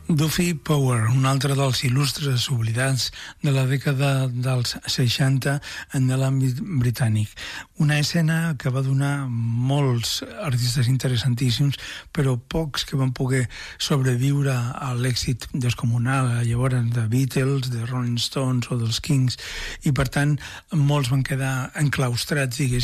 Duffy Power, un altre dels il·lustres oblidats de la dècada dels 60 en l'àmbit britànic. Una escena que va donar molts artistes interessantíssims, però pocs que van poder sobreviure a l'èxit descomunal, llavors de Beatles, de Rolling Stones o dels Kings, i per tant molts van quedar enclaustrats, diguéssim,